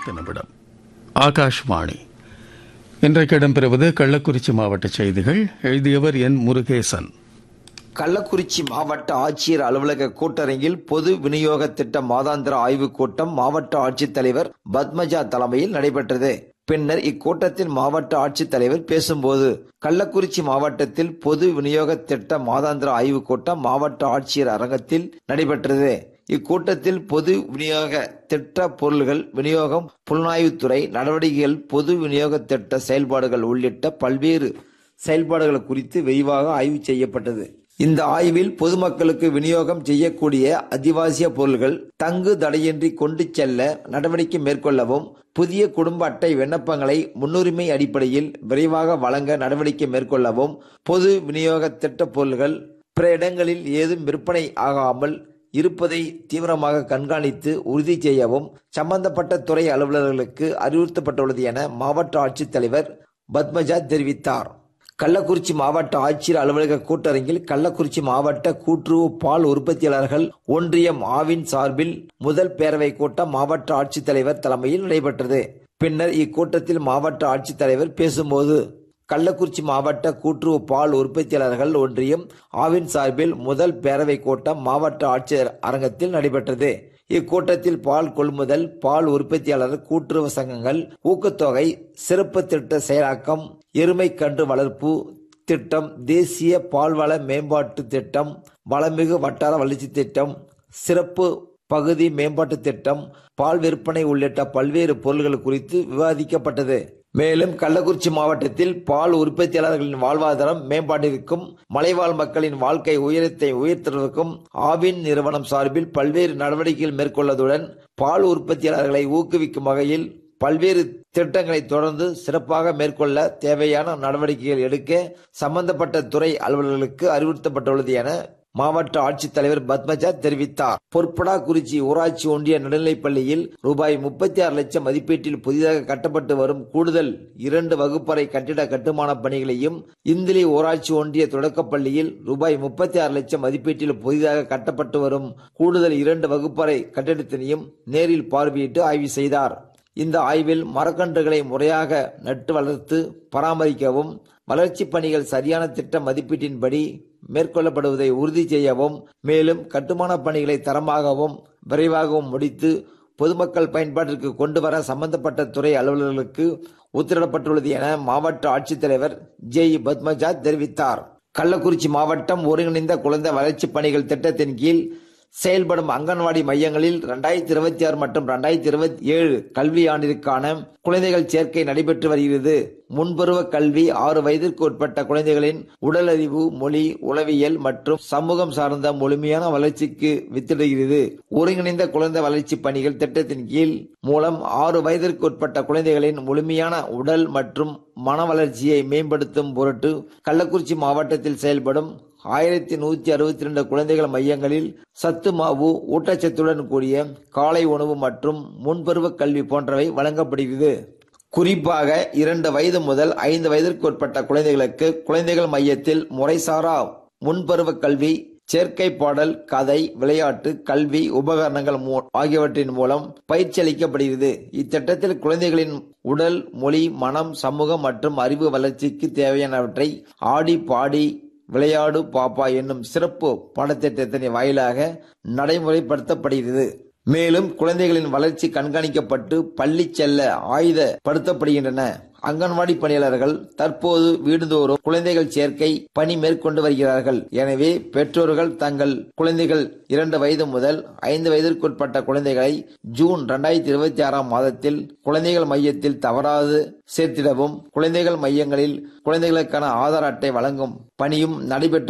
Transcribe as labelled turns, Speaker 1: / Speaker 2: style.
Speaker 1: நிமிடம். ஆகாஷ்வாணி. இன்றைக்கு இடம்பெறுவது கள்ளக்குறிச்சி மாவட்ட செய்திகள். எழுதியவர் என் முருகேசன்.
Speaker 2: கள்ளக்குறிச்சி மாவட்ட ஆட்சியர் அலுவலக கூட்டரங்கில் பொது விநியோக திட்ட மாதாந்திர ஆய்வுக் கூட்டம் மாவட்ட ஆட்சித்தலைவர் பத்மஜா தலைமையில் நடைபெற்றது. பின்னர் இக்கூட்டத்தில் மாவட்ட ஆட்சித்தலைவர் பேசும்போது, கள்ளக்குறிச்சி மாவட்டத்தில் பொது விநியோக திட்ட மாதாந்திர ஆய்வுக் கூட்டம் மாவட்ட ஆட்சியர் அரங்கத்தில் நடைபெற்றது. இக்கூட்டத்தில் பொது விநியோக திட்ட பொருள்கள் விநியோகம், புலனாய்வுத்துறை நடவடிக்கைகள், பொது விநியோக திட்ட செயல்பாடுகள் உள்ளிட்ட பல்வேறு செயல்பாடுகள் குறித்து விரிவாக ஆய்வு செய்யப்பட்டது. இந்த ஆய்வில் பொதுமக்களுக்கு விநியோகம் செய்யக்கூடிய அத்தியாவசிய பொருள்கள் தங்கு தடையின்றி கொண்டு செல்ல நடவடிக்கை மேற்கொள்ளவும், புதிய குடும்ப அட்டை விண்ணப்பங்களை முன்னுரிமை அடிப்படையில் விரைவாக வழங்க நடவடிக்கை மேற்கொள்ளவும், பொது விநியோக திட்ட பொருள்கள் பிற இடங்களில் ஏதும் விற்பனை ஆகாமல் இருப்பதை தீவிரமாக கண்காணித்து உறுதி செய்யவும் சம்பந்தப்பட்ட துறை அலுவலர்களுக்கு அறிவுறுத்தப்பட்டுள்ளது என மாவட்ட ஆட்சித்தலைவர் பத்மஜா தெரிவித்தார். கள்ளக்குறிச்சி மாவட்ட ஆட்சியர் அலுவலக கூட்டரங்கில் கள்ளக்குறிச்சி மாவட்ட கூட்டுறவு பால் உற்பத்தியாளர்கள் ஒன்றியம் ஆவின் சார்பில் முதல் பேரவை கூட்டம் மாவட்ட ஆட்சித்தலைவர் தலைமையில் நடைபெற்றது. பின்னர் இக்கூட்டத்தில் மாவட்ட ஆட்சித்தலைவர் பேசும்போது, கள்ளக்குறிச்சி மாவட்ட கூட்டுறவு பால் உற்பத்தியாளர்கள் ஒன்றியம் ஆவின் சார்பில் முதல் பேரவை கூட்டம் மாவட்ட ஆட்சியர் அரங்கத்தில் நடைபெற்றது. இக்கூட்டத்தில் பால் கொள்முதல், பால் உற்பத்தியாளர் கூட்டுறவு சங்கங்கள் ஊக்கத்தொகை, சிறப்பு திட்ட செயலாக்கம், எருமை கன்று வளர்ப்பு திட்டம், தேசிய பால்வள மேம்பாட்டு திட்டம், வளமிகு வட்டார வளர்ச்சி திட்டம், சிறப்பு பகுதி மேம்பாட்டு திட்டம், பால் விற்பனை உள்ளிட்ட பல்வேறு பொருள்கள் குறித்து விவாதிக்கப்பட்டது. மேலும் கள்ளக்குறிச்சி மாவட்டத்தில் பால் உற்பத்தியாளர்களின் வாழ்வாதாரம் மேம்பாட்டிற்கும் மலைவாழ் மக்களின் வாழ்க்கை உயரத்தை உயர்த்துவதற்கும் ஆவின் நிறுவனம் சார்பில் பல்வேறு நடவடிக்கைகள் மேற்கொள்வதுடன் பால் உற்பத்தியாளர்களை ஊக்குவிக்கும் வகையில் பல்வேறு திட்டங்களை தொடர்ந்து சிறப்பாக மேற்கொள்ள தேவையான நடவடிக்கைகள் எடுக்க சம்பந்தப்பட்ட துறை அலுவலர்களுக்கு அறிவுறுத்தப்பட்டுள்ளது என மாவட்ட ஆட்சித்தலைவர் பத்மஜா தெரிவித்தார். பொற்படாக்குறிச்சி ஊராட்சி ஒன்றிய நடுநிலைப்பள்ளியில் ரூபாய் 36 லட்சம் மதிப்பீட்டில் புதிதாக கட்டப்பட்டு வரும் கூடுதல் 2 வகுப்பறை கட்டிட கட்டுமான பணிகளையும், இந்திலி ஊராட்சி ஒன்றிய தொடக்கப்பள்ளியில் ரூபாய் 36 லட்சம் மதிப்பீட்டில் புதிதாக கட்டப்பட்டு வரும் கூடுதல் 2 வகுப்பறை கட்டிடத்தினையும் நேரில் பார்வையிட்டு ஆய்வு செய்தார். இந்த ஆய்வில் மரக்கன்றுகளை முறையாக நட்டு வளர்த்து பராமரிக்கவும், வளர்ச்சி பணிகள் சரியான திட்ட மதிப்பீட்டின்படி மேற்கொள்ளப்படுவதை உறுதி செய்யவும், மேலும் கட்டுமான பணிகளை தரமாகவும் விரைவாகவும் முடித்து பொதுமக்கள் பயன்பாட்டிற்கு கொண்டு வர சம்பந்தப்பட்ட துறை அலுவலர்களுக்கு உத்தரவிடப்பட்டுள்ளது என மாவட்ட ஆட்சித்தலைவர் ஜே. பத்மஜா தெரிவித்தார். கள்ளக்குறிச்சி மாவட்டம் ஒருங்கிணைந்த குழந்தை வளர்ச்சி பணிகள் திட்டத்தின் கீழ் செயல்படும் அங்கன்வாடி மையங்களில் 2026 மற்றும் 2027 கல்வி ஆண்டிற்கான குழந்தைகள் சேர்க்கை நடைபெற்று வருகிறது. முன்பருவ கல்வி 6 வயதிற்கு உட்பட்ட குழந்தைகளின் உடலறிவு, மொழி, உளவியல் மற்றும் சமூகம் சார்ந்த முழுமையான வளர்ச்சிக்கு வித்திடுகிறது. ஒருங்கிணைந்த குழந்தை வளர்ச்சி பணிகள் திட்டத்தின் கீழ் மூலம் 6 வயதிற்கு உட்பட்ட குழந்தைகளின் முழுமையான உடல் மற்றும் மன வளர்ச்சியை மேம்படுத்தும் பொருட்டு கள்ளக்குறிச்சி மாவட்டத்தில் செயல்படும் 1162 குழந்தைகள் மையங்களில் சத்து மாவு, ஊட்டச்சத்துடன் கூடிய காலை உணவு மற்றும் முன்பருவ கல்வி போன்றவை வழங்கப்படுகிறது. குறிப்பாக 2 வயது முதல் 5 வயதிற்கு உட்பட்ட குழந்தைகளுக்கு குழந்தைகள் மையத்தில் முறைசாரா முன்பருவ கல்வி, சேர்க்கை பாடல், கதை, விளையாட்டு, கல்வி உபகரணங்கள் ஆகியவற்றின் மூலம் பயிற்சி அளிக்கப்படுகிறது. இத்திட்டத்தில் குழந்தைகளின் உடல், மொழி, மனம், சமூகம் மற்றும் அறிவு வளர்ச்சிக்கு தேவையானவற்றை ஆடி பாடி விளையாடு பாப்பா என்னும் சிறப்பு பாடத்திட்டத்தின் வாயிலாக நடைமுறைப்படுத்தப்படுகிறது. மேலும் குழந்தைகளின் வளர்ச்சி கண்காணிக்கப்பட்டு பள்ளி செல்ல ஆயுதப்படுத்தப்படுகின்றன. அங்கன்வாடி பணியாளர்கள் தற்போது வீடுதோறும் குழந்தைகள் சேர்க்கை பணி மேற்கொண்டு வருகிறார்கள். எனவே பெற்றோர்கள் தங்கள் குழந்தைகள் 2 வயது முதல் 5 வயதிற்குட்பட்ட குழந்தைகளை ஜூன் 2026 மாதத்தில் குழந்தைகள் மையத்தில் தவறாது சேர்த்திடவும், குழந்தைகள் மையங்களில் குழந்தைகளுக்கான ஆதார் அட்டை வழங்கும் பணியும் நடைபெற்று